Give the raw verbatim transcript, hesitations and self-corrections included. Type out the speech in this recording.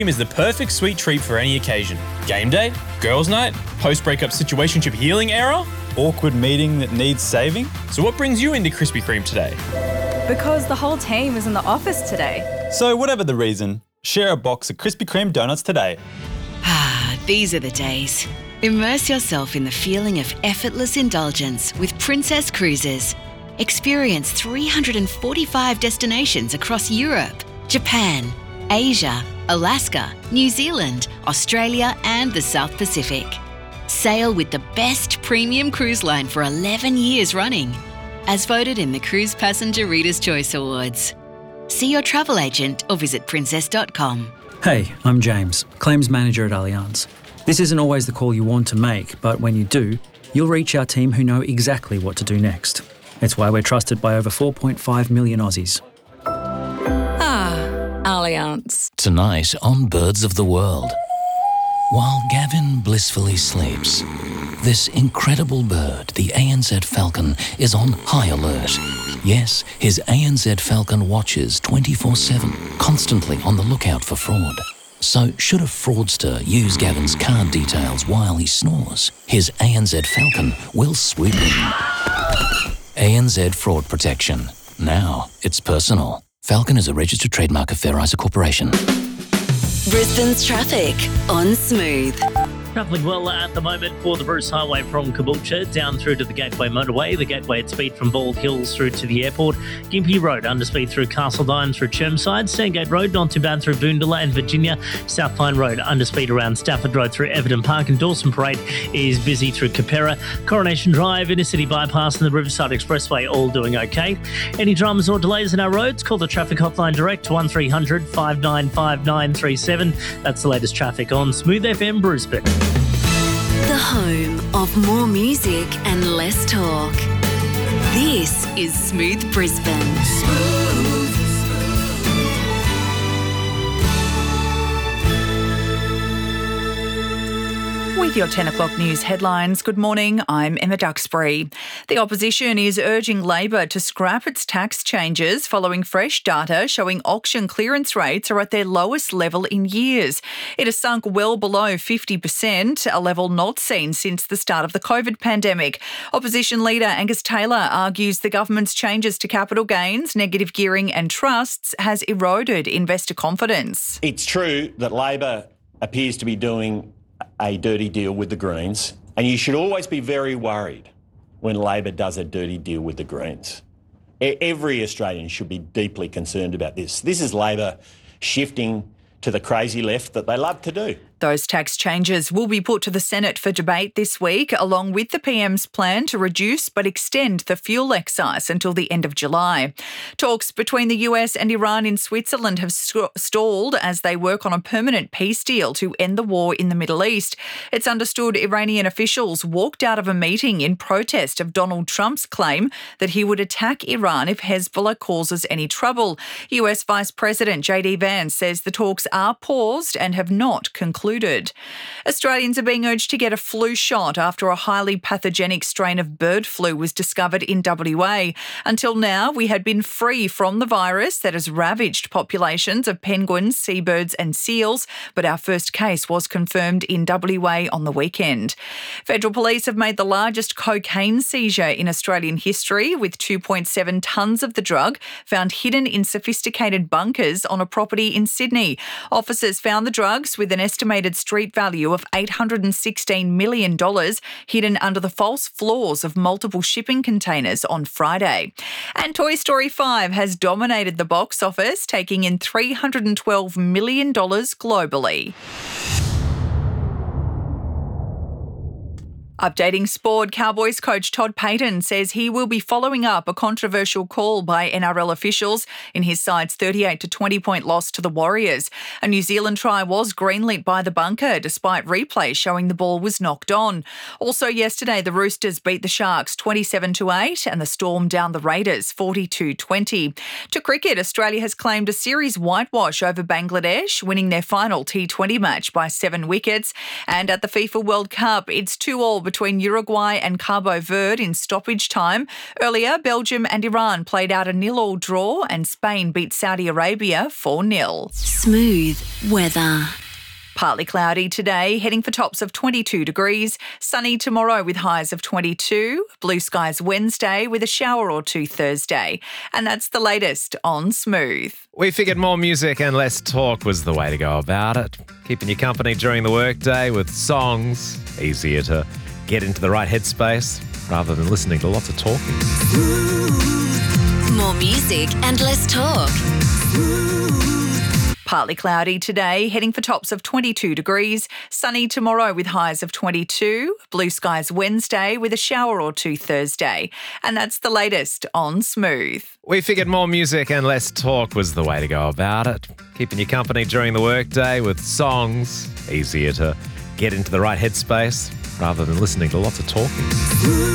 is the perfect sweet treat for any occasion. Game day, girls' night, post-breakup situationship healing era, awkward meeting that needs saving. So what brings you into Krispy Kreme today? Because the whole team is in the office today. So whatever the reason, share a box of Krispy Kreme donuts today. Ah, these are the days. Immerse yourself in the feeling of effortless indulgence with Princess Cruises. Experience three hundred forty-five destinations across Europe, Japan, Asia, Alaska, New Zealand, Australia and the South Pacific. Sail with the best premium cruise line for eleven years running, as voted in the Cruise Passenger Reader's Choice Awards. See your travel agent or visit princess dot com. Hey, I'm James, Claims Manager at Allianz. This isn't always the call you want to make, but when you do, you'll reach our team who know exactly what to do next. It's why we're trusted by over four point five million Aussies. Ah, Allianz. Tonight on Birds of the World. While Gavin blissfully sleeps, this incredible bird, the A N Z Falcon, is on high alert. Yes, his A N Z Falcon watches twenty-four seven, constantly on the lookout for fraud. So should a fraudster use Gavin's card details while he snores, his A N Z Falcon will swoop in. A N Z Fraud Protection. Now it's personal. Falcon is a registered trademark of Fair Isa Corporation. Brisbane's traffic on Smooth. Travelling well at the moment for the Bruce Highway from Caboolture down through to the Gateway Motorway, the Gateway at speed from Bald Hills through to the airport, Gympie Road under speed through Castledine through Chermside, Sandgate Road not too bad through Boondola and Virginia, South Pine Road under speed around Stafford Road through Everton Park, and Dawson Parade is busy through Capera, Coronation Drive, Inner City Bypass and the Riverside Expressway all doing okay. Any dramas or delays in our roads, call the traffic hotline direct to one three hundred five nine five nine three seven. That's the latest traffic on Smooth F M Brisbane. The home of more music and less talk. This is Smooth Brisbane. Smooth. With your ten o'clock news headlines, good morning, I'm Emma Duxbury. The opposition is urging Labor to scrap its tax changes following fresh data showing auction clearance rates are at their lowest level in years. It has sunk well below fifty percent, a level not seen since the start of the COVID pandemic. Opposition leader Angus Taylor argues the government's changes to capital gains, negative gearing and trusts has eroded investor confidence. It's true that Labor appears to be doing a dirty deal with the Greens, and you should always be very worried when Labor does a dirty deal with the Greens. Every Australian should be deeply concerned about this. This is Labor shifting to the crazy left that they love to do. Those tax changes will be put to the Senate for debate this week, along with the P M's plan to reduce but extend the fuel excise until the end of July. Talks between the U S and Iran in Switzerland have st- stalled as they work on a permanent peace deal to end the war in the Middle East. It's understood Iranian officials walked out of a meeting in protest of Donald Trump's claim that he would attack Iran if Hezbollah causes any trouble. U S Vice President J D Vance says the talks are paused and have not concluded. Australians are being urged to get a flu shot after a highly pathogenic strain of bird flu was discovered in W A. Until now, we had been free from the virus that has ravaged populations of penguins, seabirds and seals, but our first case was confirmed in W A on the weekend. Federal Police have made the largest cocaine seizure in Australian history, with two point seven tonnes of the drug found hidden in sophisticated bunkers on a property in Sydney. Officers found the drugs with an estimated street value of eight hundred sixteen million dollars hidden under the false floors of multiple shipping containers on Friday. And Toy Story five has dominated the box office, taking in three hundred twelve million dollars globally. Updating sport, Cowboys coach Todd Payten says he will be following up a controversial call by N R L officials in his side's thirty-eight to twenty point loss to the Warriors. A New Zealand try was greenlit by the bunker despite replay showing the ball was knocked on. Also yesterday, the Roosters beat the Sharks twenty-seven to eight and the Storm down the Raiders forty-two twenty. To cricket, Australia has claimed a series whitewash over Bangladesh, winning their final T twenty match by seven wickets. And at the FIFA World Cup, it's two all between Uruguay and Cabo Verde in stoppage time. Earlier, Belgium and Iran played out a nil-all draw and Spain beat Saudi Arabia four nil. Smooth weather. Partly cloudy today, heading for tops of twenty-two degrees. Sunny tomorrow with highs of twenty-two. Blue skies Wednesday with a shower or two Thursday. And that's the latest on Smooth. We figured more music and less talk was the way to go about it. Keeping you company during the workday with songs. Easier to get into the right headspace rather than listening to lots of talking. More music and less talk. Partly cloudy today, heading for tops of twenty-two degrees. Sunny tomorrow with highs of twenty-two. Blue skies Wednesday with a shower or two Thursday. And that's the latest on Smooth. We figured more music and less talk was the way to go about it. Keeping you company during the workday with songs. Easier to get into the right headspace rather than listening to lots of talking.